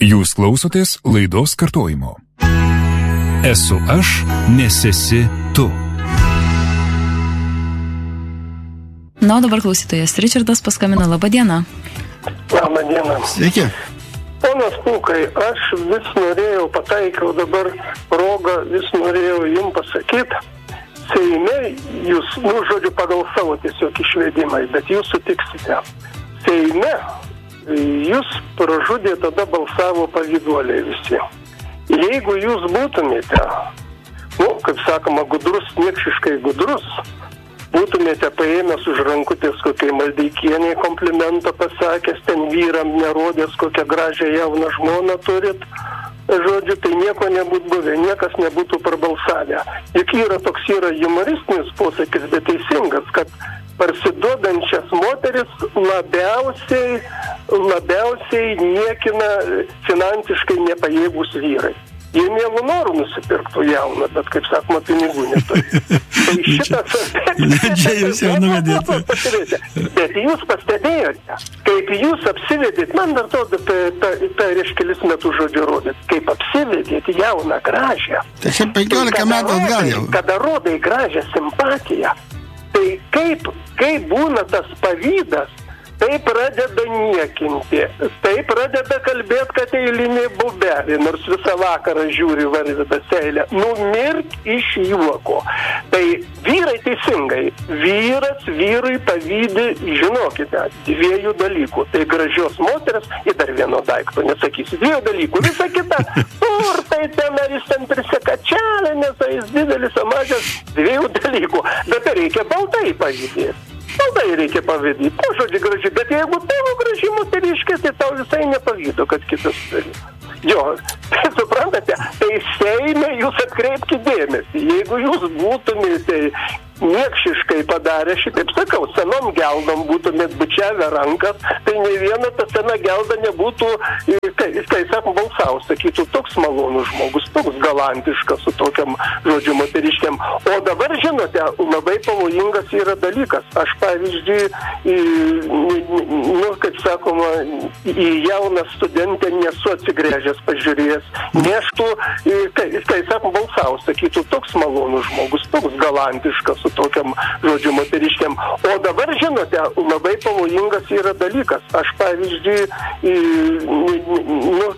Jūs klausotės laidos kartojimo. Esu aš, nes esi tu. Na, o dabar klausytojas Ričardas paskambino. Labą dieną. Labą dieną. Sveiki. Ponas Pūkai, aš vis norėjau, pataikiau dabar progą, vis norėjau jums pasakyti. Seime jūs, žodžiu, pagal savo tiesiog išvedimai, bet jūs sutiksite. Seime jūs pražudė, tada balsavo pavyduoliai visi. Jeigu jūs būtumėte, kaip sakoma, gudrus, niekšiškai gudrus, būtumėte paėmęs už rankutės kokiai Maldeikienei komplimentą pasakęs, ten vyram nerodęs, kokią gražią jauną žmoną turit, žodžiu, tai nieko nebūtų buvę, niekas nebūtų prabalsavę. Juk toks yra humoristinis posakis, bet teisingas, kad parsiduodančias moteris labiausiai niekina finansiškai nepajėgus vyrai. Jie mielų norų nusipirktų jauną, bet, kaip sakoma, pinigų neturi. Tai šitas... Čia jūs jau nuvedėte. Bet jūs pastebėjote, kaip jūs apsivedėt, man dar to, tai reiš kelis metus žodžiu rodėt, kaip apsivedėt jauną gražią. Tai čia 15 metų atgal jau. Kada rodai gražią simpatiją, tai kaip būna tas pavydas, tai pradeda niekinti, tai pradeda kalbėti, kad eilinė bubelė, nors visą vakarą žiūri vardą seilę, numirk iš juoko. Tai vyrai teisingai, vyras vyrui pavydi, žinokite, dviejų dalykų. Tai gražios moteris ir dar vieno daikto, nesakysiu, dviejų dalykų. Visa kita, kur tai ten, ar jis ten prisikačialė, nes tai jis didelis, o mažas, dviejų dalykų. Bet reikia baltai pavydėti. Baltai reikia pavydyti, žodžiu gražiai, bet jeigu tavo graži moteriškė, tai tau visai nepavydo, kad kitas turi. Jo, tai suprantate, tai Seime jūs atkreipkite dėmesį, jeigu jūs būtumėte niekšiškai padarę, šitaip sakau, senom geldom būtumėt bučiavę rankas, tai ne viena ta sena gelda nebūtų, kai sakom, balsau, sakytų, toks malonus žmogus, toks galantiškas su tokiam, žodžiu, moteriškiam. O dabar, žinote, labai pavojingas yra dalykas. Aš, pavyzdžiui, kaip sakoma, į jauną studentę nesu atsigręžęs, pažiūrėjęs, neštų, kai sakom, balsau, sakytų, toks malonus žmogus, toks galantiškas su tokiam, žodžiu, moteriškiam. O dabar, žinote, labai pavojingas yra dalykas. Aš, pavyzdžiui,